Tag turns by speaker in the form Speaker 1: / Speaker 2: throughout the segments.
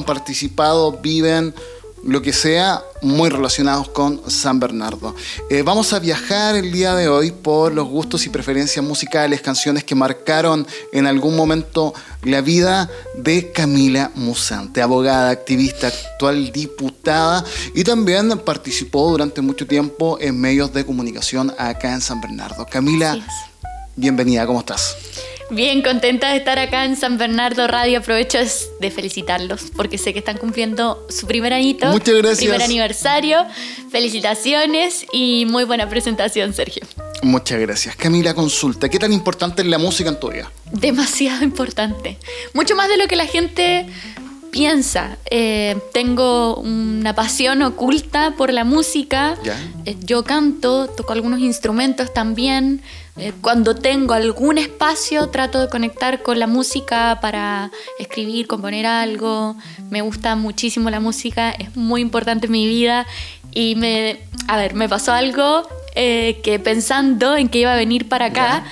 Speaker 1: han participado, viven, lo que sea, muy relacionados con San Bernardo. Vamos a viajar el día de hoy por los gustos y preferencias musicales, canciones que marcaron en algún momento la vida de Camila Musante, abogada, activista, actual diputada, y también participó durante mucho tiempo en medios de comunicación acá en San Bernardo. Camila, bienvenida, ¿cómo estás?
Speaker 2: Bien, contenta de estar acá en San Bernardo Radio. Aprovecho de felicitarlos porque sé que están cumpliendo su primer añito.
Speaker 1: Muchas gracias.
Speaker 2: Primer aniversario. Felicitaciones y muy buena presentación, Sergio.
Speaker 1: Muchas gracias. Camila, consulta, ¿qué tan importante es la música en tu vida?
Speaker 2: Demasiado importante. Mucho más de lo que la gente piensa. Tengo una pasión oculta por la música.
Speaker 1: ¿Ya?
Speaker 2: Yo canto, toco algunos instrumentos también. Cuando tengo algún espacio trato de conectar con la música para escribir, componer algo. Me gusta muchísimo la música, es muy importante en mi vida. Y me pasó algo que pensando en que iba a venir para acá,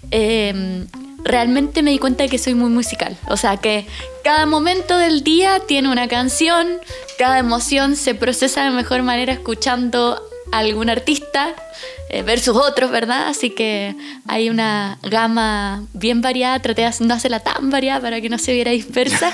Speaker 2: realmente me di cuenta de que soy muy musical. O sea, que cada momento del día tiene una canción, cada emoción se procesa de mejor manera escuchando a algún artista versus otros, ¿verdad? Así que hay una gama bien variada. Traté de no hacerla tan variada para que no se viera dispersa.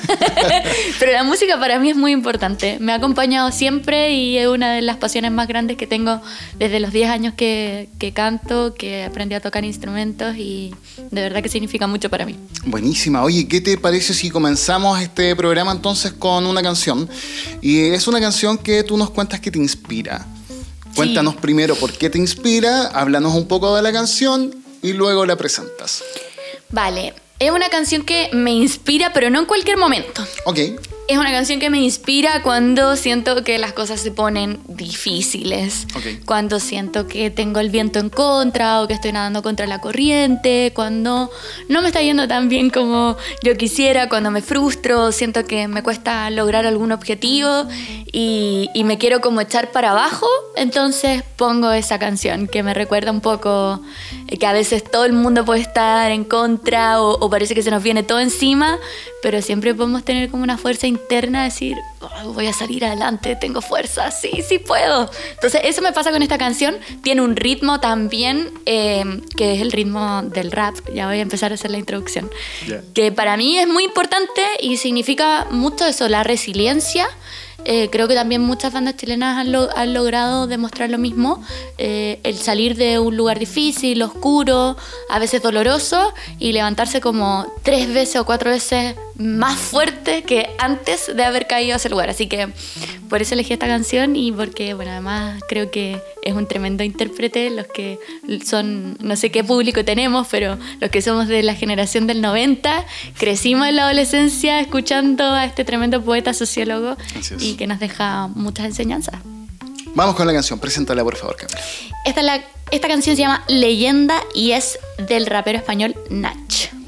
Speaker 2: Pero la música para mí es muy importante. Me ha acompañado siempre y es una de las pasiones más grandes que tengo desde los 10 años que canto, que aprendí a tocar instrumentos y de verdad que significa mucho para mí.
Speaker 1: Buenísima. Oye, ¿qué te parece si comenzamos este programa entonces con una canción? Y es una canción que tú nos cuentas que te inspira. Cuéntanos primero por qué te inspira, háblanos un poco de la canción y luego la presentas.
Speaker 2: Vale, es una canción que me inspira, pero no en cualquier momento.
Speaker 1: Ok.
Speaker 2: Es una canción que me inspira cuando siento que las cosas se ponen difíciles.
Speaker 1: Okay.
Speaker 2: Cuando siento que tengo el viento en contra o que estoy nadando contra la corriente. Cuando no me está yendo tan bien como yo quisiera. Cuando me frustro, siento que me cuesta lograr algún objetivo y me quiero como echar para abajo. Entonces pongo esa canción que me recuerda un poco que a veces todo el mundo puede estar en contra o parece que se nos viene todo encima, pero siempre podemos tener como una fuerza interna, decir, oh, voy a salir adelante, tengo fuerza, sí puedo. Entonces eso me pasa con esta canción. Tiene un ritmo también que es el ritmo del rap. Ya voy a empezar a hacer la introducción. Yeah. Que para mí es muy importante y significa mucho eso, la resiliencia. Creo que también muchas bandas chilenas han logrado demostrar lo mismo, el salir de un lugar difícil, oscuro, a veces doloroso, y levantarse como 3 veces o 4 veces más fuerte que antes de haber caído a ese lugar. Así que por eso elegí esta canción y porque, bueno, además creo que es un tremendo intérprete. Los que son, no sé qué público tenemos, pero los que somos de la generación del 90, crecimos en la adolescencia escuchando a este tremendo poeta sociólogo y que nos deja muchas enseñanzas.
Speaker 1: Vamos con la canción, preséntala por favor, Camila.
Speaker 2: Esta canción se llama Leyenda y es del rapero español Nach.